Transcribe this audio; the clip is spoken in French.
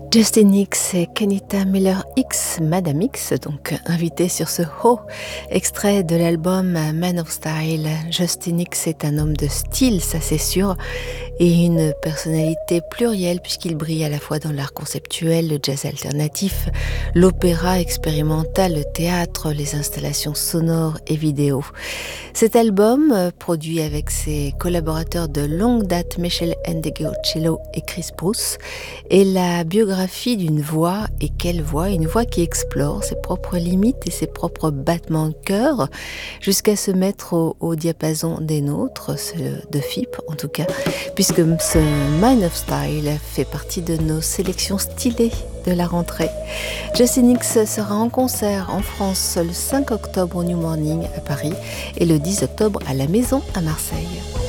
Justin X et Kenita Miller X, Madame X, donc invité sur ce Ho, extrait de l'album Man of Style. Justin X est un homme de style, ça c'est sûr, et une personnalité plurielle puisqu'il brille à la fois dans l'art conceptuel, le jazz alternatif, l'opéra expérimental, le théâtre, les installations sonores et vidéo. Cet album, produit avec ses collaborateurs de longue date, Michel Ndegeocello et Chris Bruce, est la biographie d'une voix, et quelle voix? Une voix qui explore ses propres limites et ses propres battements de cœur, jusqu'à se mettre au diapason des nôtres, de FIP en tout cas, puisque ce Man of Style fait partie de nos sélections stylées de la rentrée. Justin X sera en concert en France le 5 octobre au New Morning à Paris et le 10 octobre à la Maison à Marseille.